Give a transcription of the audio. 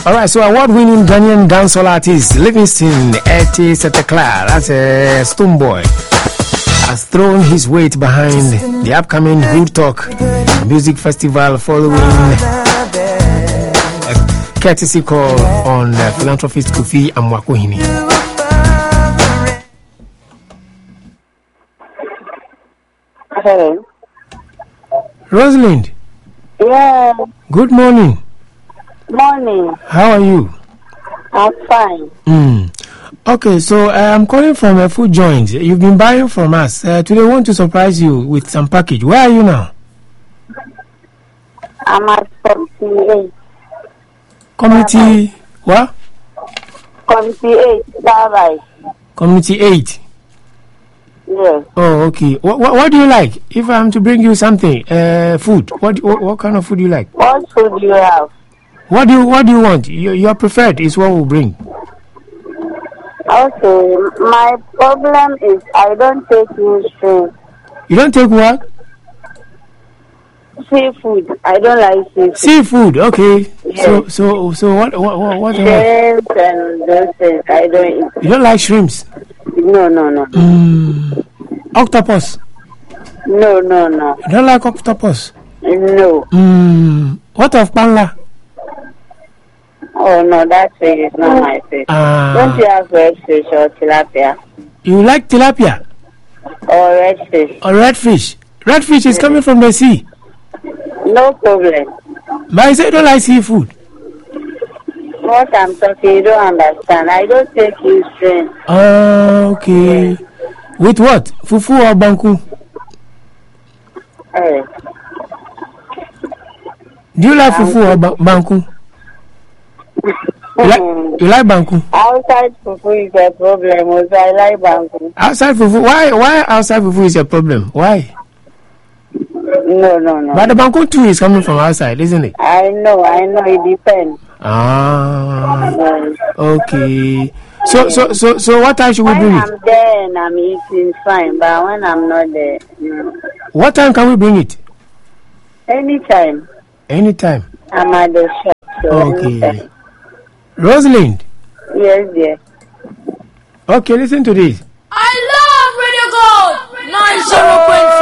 All right, so award-winning Ghanaian dancehall artist Livingston Eti Setekla, that's a Stone Boy, has thrown his weight behind the upcoming Good Talk Music Festival following a courtesy call on philanthropist Kofi Amwakohini. Hello. Rosalind. Yeah. Good morning. Morning. How are you? I'm fine. Okay, so I'm calling from a food joint. You've been buying from us. Today I want to surprise you with some package. Where are you now? I'm at Committee 8. Community, what? Committee 8, that's right. Community 8. Yes. Oh, okay. What do you like? If I'm to bring you something, food, what kind of food do you like? What food do you have? What do you want? Your preferred is what we'll bring. Okay, my problem is I don't take shrimp. You don't take what? Seafood. I don't like seafood. Seafood, okay. Yes. So what? Shrimp and those things I don't eat. You don't like shrimps? No. Octopus? No. You don't like octopus? No. What of panla? Oh no, that fish is not my fish. Don't you have red fish or tilapia? You like tilapia? Or red fish? Or red fish? Red fish is coming from the sea. No problem. But I say you don't like seafood. What I'm talking, you don't understand. I don't take you shrimp. Okay. With what? Fufu or banku? Hey. Do you like fufu or banku? You like banku? Outside fufu is a problem. Also, I like banku. Outside fufu? Why outside fufu is a problem? Why? No. But the banku too is coming from outside, isn't it? I know. It depends. Okay. So what time should we bring it? When I'm there and I'm eating, fine. But when I'm not there, no. What time can we bring it? Anytime. I'm at the shop. So okay. anytime. Rosalind. Yes, dear. Okay, listen to this. I love Radio Gold 90.4.